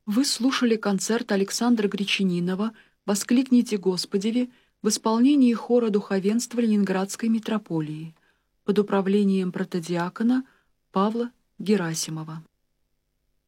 Вы слушали концерт Александра Гречанинова «Воскликните Господеви» в исполнении хора духовенства Ленинградской митрополии под управлением протодиакона Павла Герасимова.